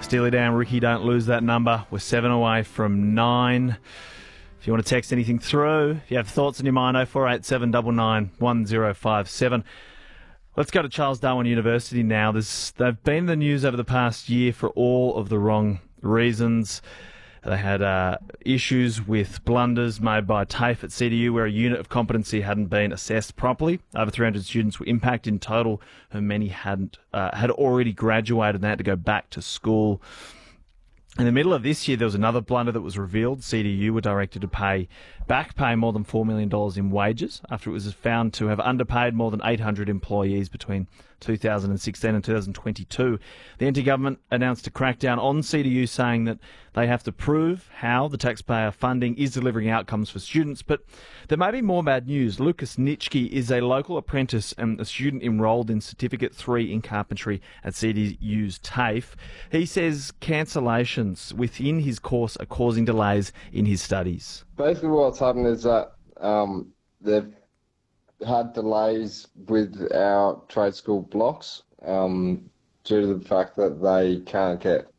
Steely Dan, Ricky, don't lose that number. We're 7 away from 9. If you want to text anything through, if you have thoughts in your mind, 0487 99 1057. Let's go to Charles Darwin University now. They've been in the news over the past year for all of the wrong reasons. They had issues with blunders made by TAFE at CDU where a unit of competency hadn't been assessed properly. Over 300 students were impacted in total, and many had already graduated and they had to go back to school. In the middle of this year, there was another blunder that was revealed. CDU were directed to pay more than $4 million in wages after it was found to have underpaid more than 800 employees between 2016 and 2022. The NT government announced a crackdown on CDU, saying that they have to prove how the taxpayer funding is delivering outcomes for students. But there may be more bad news. Lucas Nitschke is a local apprentice and a student enrolled in Certificate 3 in Carpentry at CDU's TAFE. He says cancellations within his course are causing delays in his studies. Basically what's happened is that they've had delays with our trade school blocks due to the fact that they can't get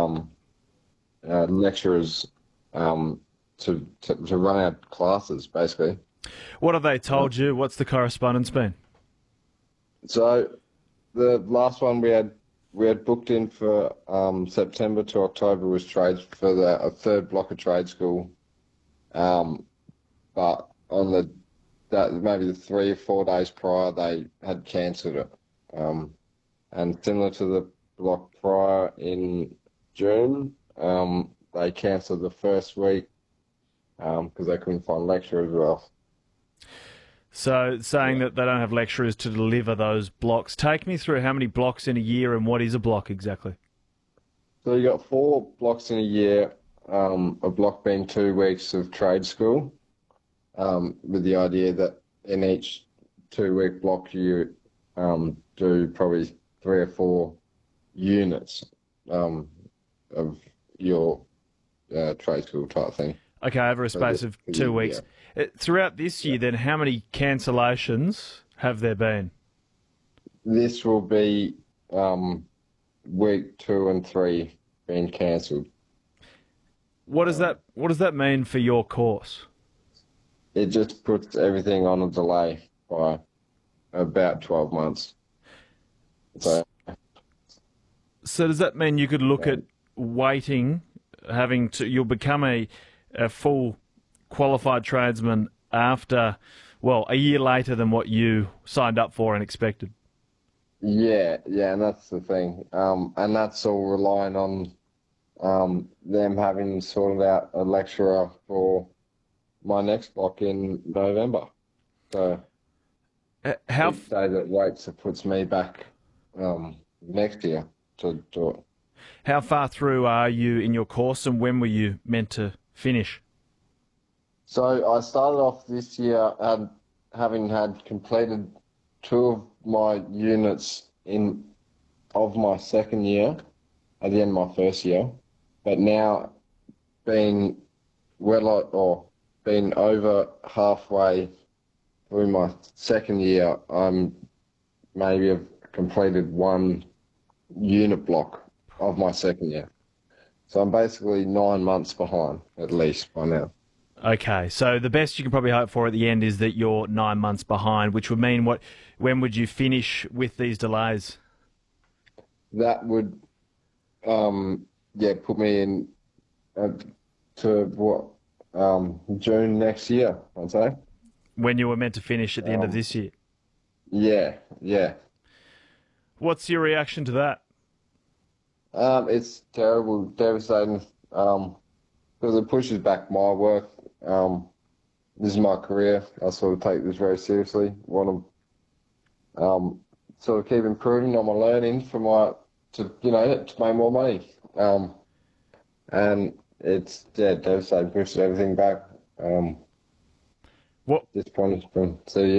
lecturers to run our classes, basically. What have they told you? What's the correspondence been? So the last one we had booked in for September to October was trades for a third block of trade school, but on maybe the 3 or 4 days prior they had cancelled it, and similar to the block prior in June, they cancelled the first week because they couldn't find lecturers as well. So saying that they don't have lecturers to deliver those blocks. Take me through how many blocks in a year and what is a block exactly? So you got 4 blocks in a year, a block being 2 weeks of trade school, with the idea that in each 2-week block you do probably 3 or 4 units of your trade school type thing. Okay, over a space of 2 weeks. Yeah. Throughout this year, then, how many cancellations have there been? This will be week 2 and 3 being cancelled. What does that mean for your course? It just puts everything on a delay by about 12 months. So does that mean you could look at waiting, you'll become a full qualified tradesman after, a year later than what you signed up for and expected? Yeah, and that's the thing. And that's all relying on them having sorted out a lecturer for my next block in November. So each day that waits, it puts me back next year to do it. How far through are you in your course, and when were you meant to finish? So I started off this year having had completed 2 of my units of my second year at the end of my first year, but now being over halfway through my second year, I'm maybe have completed 1 unit block of my second year. So I'm basically 9 months behind, at least, by now. Okay, so the best you can probably hope for at the end is that you're 9 months behind, which would mean when would you finish with these delays? That would, put me in to June next year, I'd say. When you were meant to finish at the end of this year? Yeah. What's your reaction to that? It's terrible, devastating, because it pushes back my work. This is my career. I sort of take this very seriously. Want to sort of keep improving on my learning to make more money. And it's devastating, pushes everything back. What disappointed from CDU.